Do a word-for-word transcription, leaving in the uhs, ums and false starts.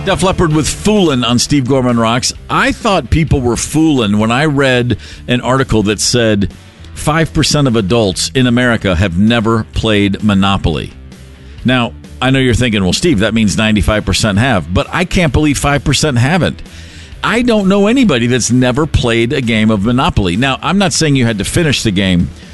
Def Leppard with Foolin' on Steve Gorman Rocks. I thought people were fooling when I read an article that said five percent of adults in America have never played Monopoly. Now, I know you're thinking, well, Steve, that means ninety-five percent have. But I can't believe five percent haven't. I don't know anybody that's never played a game of Monopoly. Now, I'm not saying you had to finish the game,